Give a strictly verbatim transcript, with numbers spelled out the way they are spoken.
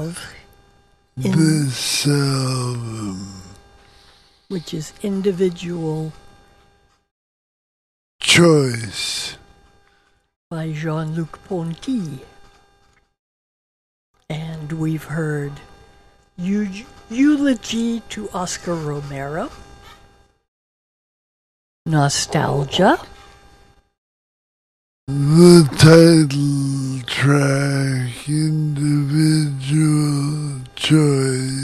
of in, this album, which is Individual Choice by Jean-Luc Ponty. And we've heard Eu- Eulogy to Oscar Romero, Nostalgia, the title track, Individual Choice,